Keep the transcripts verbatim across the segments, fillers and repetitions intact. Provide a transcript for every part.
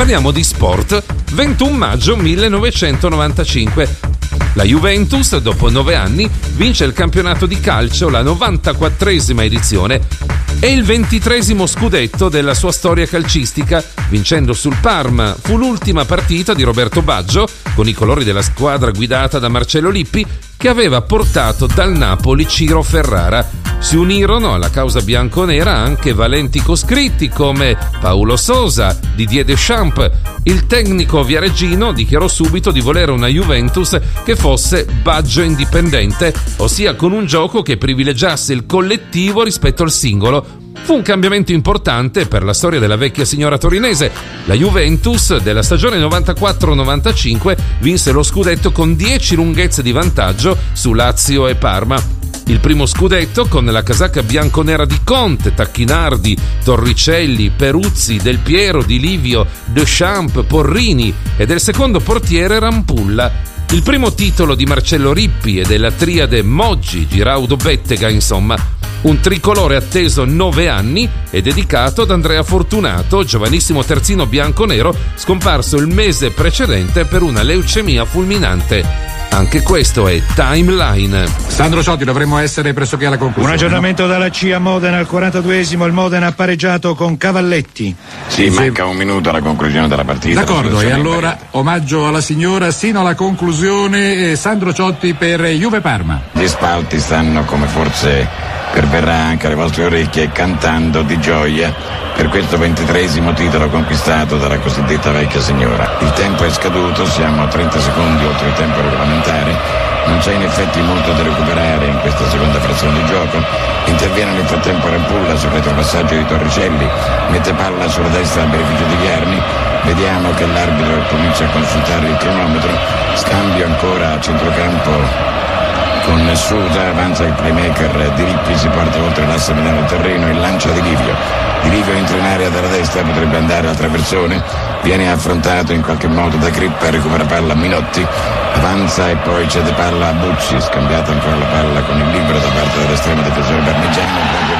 Parliamo di sport. ventuno maggio millenovecentonovantacinque. La Juventus, dopo nove anni, vince il campionato di calcio, la novantaquattresima edizione, e il ventitresimo scudetto della sua storia calcistica, vincendo sul Parma. Fu l'ultima partita di Roberto Baggio, con i colori della squadra guidata da Marcello Lippi, che aveva portato dal Napoli Ciro Ferrara. Si unirono alla causa bianconera anche valenti coscritti come Paulo Sosa, Didier Deschamps. Il tecnico viareggino dichiarò subito di volere una Juventus che fosse Baggio indipendente, ossia con un gioco che privilegiasse il collettivo rispetto al singolo. Fu un cambiamento importante per la storia della vecchia signora torinese. La Juventus della stagione novantaquattro novantacinque vinse lo scudetto con dieci lunghezze di vantaggio su Lazio e Parma. Il primo scudetto con la casacca bianconera di Conte, Tacchinardi, Torricelli, Peruzzi, Del Piero, Di Livio, Deschamps, Porrini, e del secondo portiere Rampulla. Il primo titolo di Marcello Lippi e della triade Moggi, Giraudo, Bettega, insomma. Un tricolore atteso nove anni e dedicato ad Andrea Fortunato, giovanissimo terzino bianconero scomparso il mese precedente per una leucemia fulminante. Anche questo è Timeline. Sandro Ciotti, dovremmo essere pressoché alla conclusione. Un aggiornamento no? dalla C I A Modena al quarantaduesimo, il Modena ha pareggiato con Cavalletti. Sì, manca un minuto alla conclusione della partita. D'accordo, e allora omaggio alla signora sino alla conclusione. eh, Sandro Ciotti per Juve Parma. Gli spalti stanno, come forse perverrà anche alle vostre orecchie, cantando di gioia per questo ventitresimo titolo conquistato dalla cosiddetta vecchia signora. Il tempo è scaduto, siamo a trenta secondi oltre il tempo regolamentare, non c'è in effetti molto da recuperare in questa seconda frazione di gioco. Interviene nel frattempo Rampulla sul retropassaggio di Torricelli, mette palla sulla destra a beneficio di Vierni. Vediamo che l'arbitro comincia a consultare il cronometro, scambio ancora a centrocampo con Susa, avanza il playmaker Di Lippi, si porta oltre l'asse mediano del terreno e lancia Di Livio. Di Livio entra in area dalla destra, potrebbe andare alla traversone, viene affrontato in qualche modo da Crippa, recupera palla Minotti, avanza e poi cede palla a Bucci, scambiata ancora la palla con il libero da parte dell'estremo difensore parmigiano,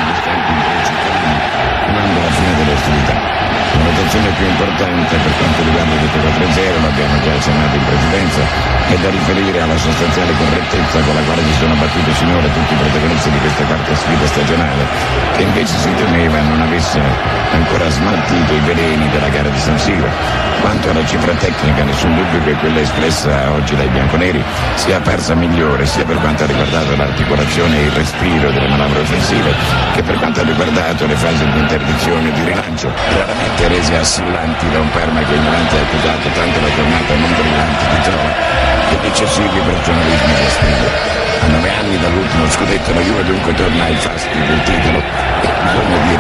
comanda la fine delle ostilità. La notazione più importante per quanto riguarda il quattro a zero, l'abbiamo già accennato in precedenza, è da riferire alla sostanziale correttezza con la quale si sono battuti finora tutti i protagonisti di questa quarta sfida stagionale, che invece si temeva non avesse ancora smaltito i veleni della gara di San Siro. Quanto alla cifra tecnica, nessun dubbio che quella espressa oggi dai bianconeri sia apparsa migliore sia per quanto ha riguardato l'articolazione e il respiro delle manovre offensive che per quanto ha riguardato le fasi di interdizione e di rilancio, raramente rese assillanti da un Parma che ignorante ha accusato tanto la tornata non brillante di Trova che eccessivi personalismi da sfida. A nove anni dall'ultimo scudetto la Juve dunque torna ai fasti del titolo e bisogna dire